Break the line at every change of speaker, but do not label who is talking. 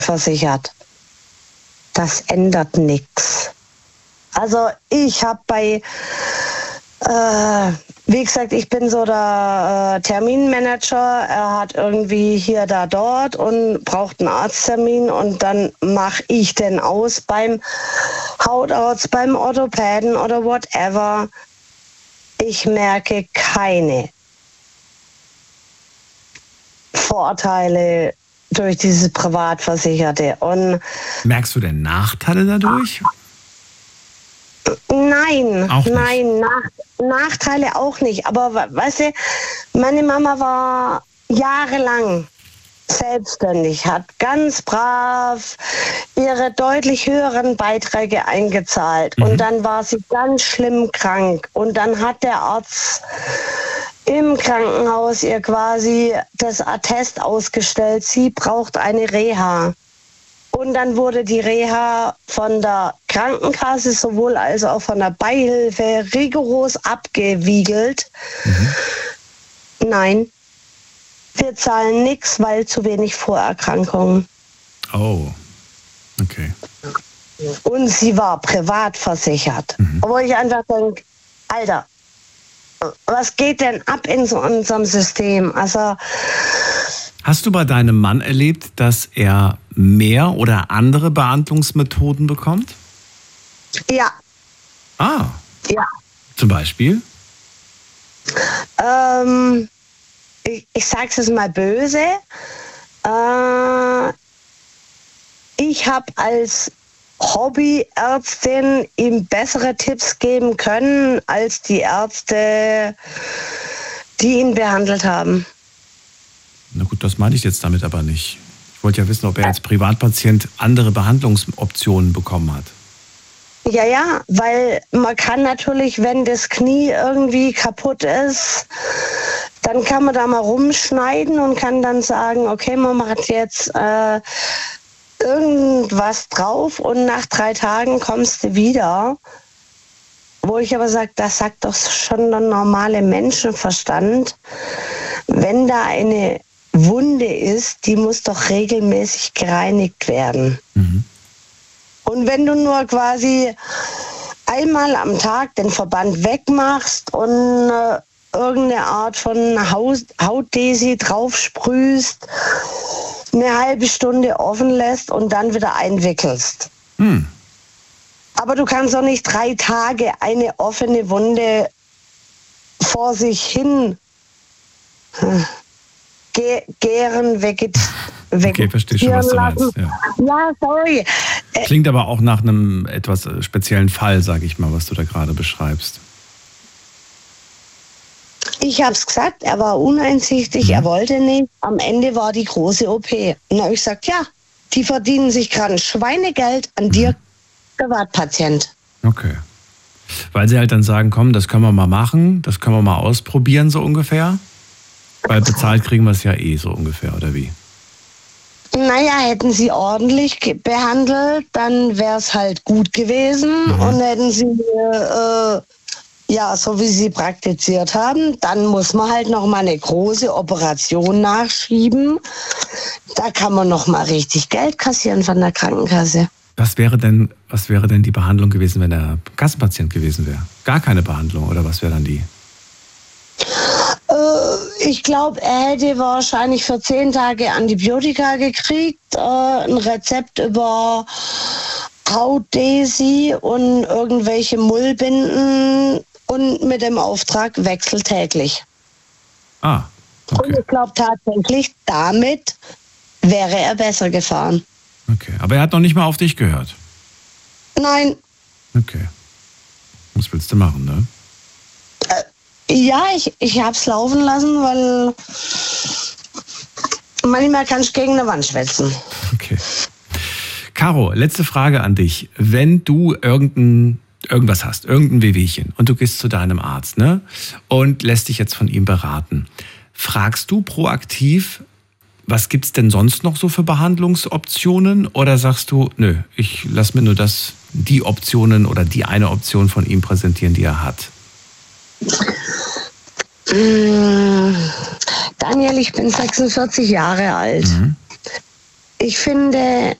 versichert. Das ändert nichts. Also ich habe wie gesagt, ich bin so der Terminmanager. Er hat irgendwie hier, da, dort und braucht einen Arzttermin und dann mache ich den aus beim Hautarzt, beim Orthopäden oder whatever. Ich merke keine Vorteile durch dieses Privatversicherte. Und
merkst du denn Nachteile dadurch?
Nein,
auch nicht.
Nein, Nachteile auch nicht. Aber weißt du, meine Mama war jahrelang selbstständig, hat ganz brav ihre deutlich höheren Beiträge eingezahlt. Und dann war sie ganz schlimm krank. Und dann hat der Arzt im Krankenhaus ihr quasi das Attest ausgestellt, sie braucht eine Reha. Und dann wurde die Reha von der Krankenkasse sowohl als auch von der Beihilfe rigoros abgewiegelt. Nein, wir zahlen nichts, weil zu wenig Vorerkrankungen.
Oh, okay.
Und sie war privat versichert. Wo ich einfach denke, Alter, was geht denn ab in so unserem System? Also,
hast du bei deinem Mann erlebt, dass er mehr oder andere Behandlungsmethoden bekommt?
ja.
Ah.
Ja.
Zum Beispiel?
Ich sag's jetzt mal böse. Ich habe als Hobbyärztin ihm bessere Tipps geben können als die Ärzte, die ihn behandelt haben.
Na gut, das meine ich jetzt damit aber nicht. Ich wollte ja wissen, ob er als Privatpatient andere Behandlungsoptionen bekommen hat.
Ja, weil man kann natürlich, wenn das Knie irgendwie kaputt ist, dann kann man da mal rumschneiden und kann dann sagen, okay, man macht jetzt irgendwas drauf und nach 3 Tagen kommst du wieder. Wo ich aber sage, das sagt doch schon der normale Menschenverstand. Wenn da eine Wunde ist, die muss doch regelmäßig gereinigt werden. Und wenn du nur quasi einmal am Tag den Verband wegmachst und irgendeine Art von Hautdesi draufsprühst, eine halbe Stunde offen lässt und dann wieder einwickelst. Aber du kannst doch nicht 3 Tage eine offene Wunde vor sich hin gären,
okay, verstehe schon, was du meinst.
Ja, sorry.
Klingt aber auch nach einem etwas speziellen Fall, sage ich mal, was du da gerade beschreibst.
Ich habe es gesagt, er war uneinsichtig, er wollte nicht. Am Ende war die große OP. Und dann habe ich gesagt, ja, die verdienen sich gerade ein Schweinegeld an dir, Privatpatient.
Okay. Weil sie halt dann sagen, komm, das können wir mal machen, das können wir mal ausprobieren, so ungefähr. Weil bezahlt kriegen wir es ja eh, so ungefähr, oder wie?
Naja, hätten sie ordentlich behandelt, dann wäre es halt gut gewesen. Und hätten sie, so wie sie praktiziert haben, dann muss man halt noch mal eine große Operation nachschieben. Da kann man noch mal richtig Geld kassieren von der Krankenkasse.
Was wäre denn die Behandlung gewesen, wenn er Kassenpatient gewesen wäre? Gar keine Behandlung, oder was wäre dann die?
Ich glaube, er hätte wahrscheinlich für 10 Tage Antibiotika gekriegt, ein Rezept über Hautdesi und irgendwelche Mullbinden und mit dem Auftrag Wechsel täglich.
Ah, okay.
Und ich glaube tatsächlich, damit wäre er besser gefahren.
Okay, aber er hat noch nicht mal auf dich gehört?
Nein.
Okay. Was willst du machen, ne?
Ja, ich habe es laufen lassen, weil manchmal kann ich gegen eine Wand schwätzen.
Okay. Caro, letzte Frage an dich. Wenn du irgendwas hast, irgendein Wehwehchen und du gehst zu deinem Arzt, ne, und lässt dich jetzt von ihm beraten, fragst du proaktiv, was gibt's denn sonst noch so für Behandlungsoptionen, oder sagst du, nö, ich lass mir nur die Optionen oder die eine Option von ihm präsentieren, die er hat?
Daniel, ich bin 46 Jahre alt. Ich finde,